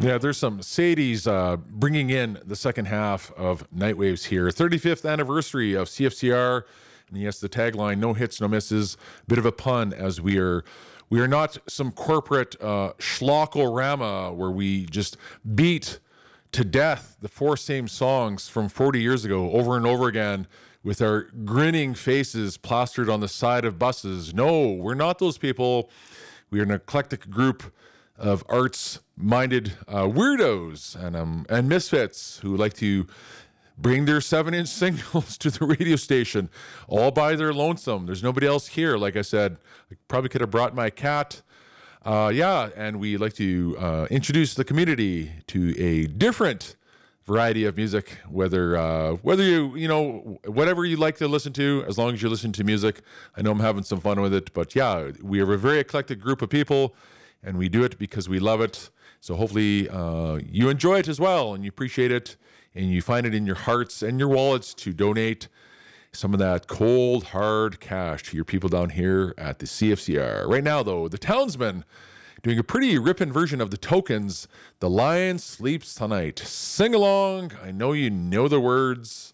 Yeah, there's some Sadie's bringing in the second half of Nightwaves here. 35th anniversary of CFCR. And yes, the tagline, no hits, no misses. Bit of a pun as we are not some corporate schlockorama where we just beat to death the four same songs from 40 years ago over and over again with our grinning faces plastered on the side of buses. No, we're not those people. We are an eclectic group of arts-minded weirdos and misfits who like to bring their 7-inch singles to the radio station all by their lonesome. There's nobody else here. Like I said, I probably could have brought my cat. And we like to introduce the community to a different variety of music, whether you whatever you like to listen to, as long as you listen to music. I know I'm having some fun with it, but yeah, we are a very eclectic group of people, and we do it because we love it. So hopefully you enjoy it as well, and you appreciate it, and you find it in your hearts and your wallets to donate some of that cold, hard cash to your people down here at the CFCR. Right now, though, the Townsmen doing a pretty ripping version of the Tokens, The Lion Sleeps Tonight. Sing along. I know you know the words.